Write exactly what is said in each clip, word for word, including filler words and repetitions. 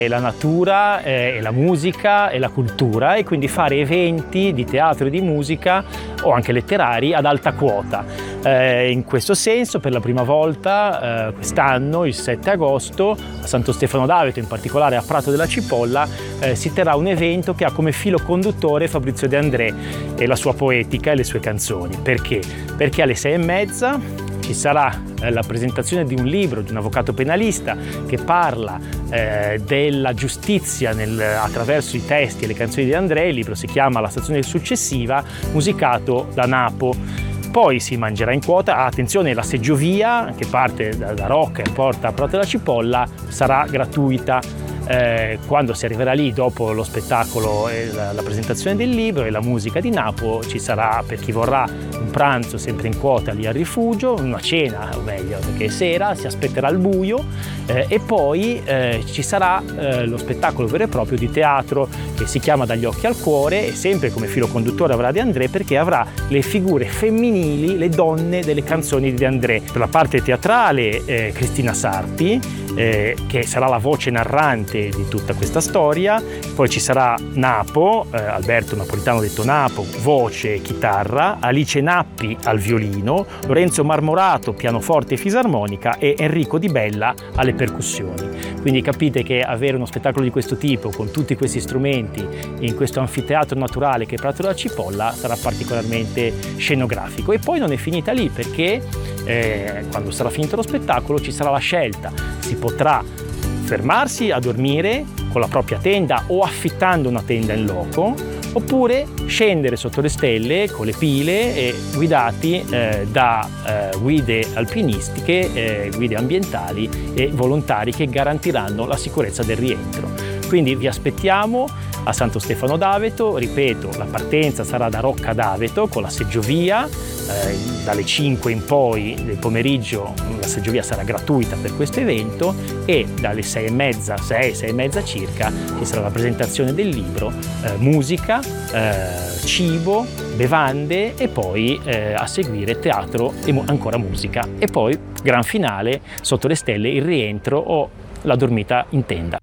la natura, eh, e la musica e la cultura, e quindi fare eventi di teatro e di musica o anche letterari ad alta quota. Eh, in questo senso, per la prima volta eh, quest'anno, il sette agosto, a Santo Stefano d'Aveto, in particolare a Prato della Cipolla, eh, si terrà un evento che ha come filo conduttore Fabrizio De André e la sua poetica e le sue canzoni. Perché? Perché alle sei e mezza ci sarà eh, la presentazione di un libro di un avvocato penalista che parla eh, della giustizia nel, attraverso i testi e le canzoni di De André. Il libro si chiama La stazione successiva, musicato da Napo. Poi si mangerà in quota, ah, attenzione, la seggiovia che parte da, da Rocca e porta a Prato della Cipolla sarà gratuita. Eh, quando si arriverà lì, dopo lo spettacolo e la, la presentazione del libro e la musica di Napo, ci sarà, per chi vorrà, un pranzo sempre in quota lì al rifugio, una cena, o meglio, perché è sera, si aspetterà il buio, eh, e poi eh, ci sarà eh, lo spettacolo vero e proprio di teatro che si chiama Dagli occhi al cuore, e sempre come filo conduttore avrà De André, perché avrà le figure femminili, le donne delle canzoni di De André. Per la parte teatrale eh, Cristina Sarti, eh, che sarà la voce narrante di tutta questa storia. Poi ci sarà Napo, eh, Alberto Napolitano detto Napo, voce e chitarra, Alice Nappi al violino, Lorenzo Marmorato pianoforte e fisarmonica e Enrico Di Bella alle percussioni. Quindi capite che avere uno spettacolo di questo tipo con tutti questi strumenti in questo anfiteatro naturale che è Prato della Cipolla sarà particolarmente scenografico. E poi non è finita lì, perché eh, quando sarà finito lo spettacolo ci sarà la scelta: si potrà fermarsi a dormire con la propria tenda o affittando una tenda in loco, oppure scendere sotto le stelle con le pile e guidati eh, da eh, guide alpinistiche, eh, guide ambientali e volontari che garantiranno la sicurezza del rientro. Quindi vi aspettiamo a Santo Stefano d'Aveto. Ripeto, la partenza sarà da Rocca d'Aveto con la seggiovia, eh, dalle cinque in poi del pomeriggio la seggiovia sarà gratuita per questo evento, e dalle sei e mezza, sei, sei e mezza circa ci sarà la presentazione del libro, eh, musica, eh, cibo, bevande e poi eh, a seguire teatro e mu- ancora musica, e poi gran finale sotto le stelle, il rientro o la dormita in tenda.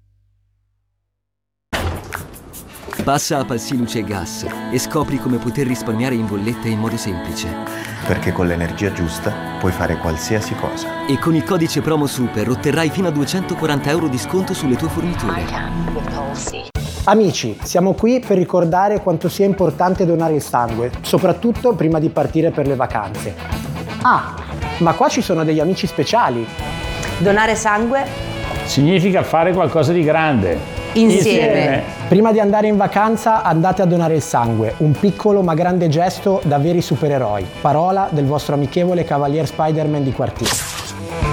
Passa a Palsi Luce e Gas e scopri come poter risparmiare in bolletta in modo semplice. Perché con l'energia giusta puoi fare qualsiasi cosa. E con il codice promo SUPER otterrai fino a duecentoquaranta euro di sconto sulle tue forniture. Amici, siamo qui per ricordare quanto sia importante donare il sangue, soprattutto prima di partire per le vacanze. Ah, ma qua ci sono degli amici speciali. Donare sangue significa fare qualcosa di grande. Insieme. Insieme. Prima di andare in vacanza andate a donare il sangue, un piccolo ma grande gesto da veri supereroi. Parola del vostro amichevole Cavalier Spider-Man di quartiere.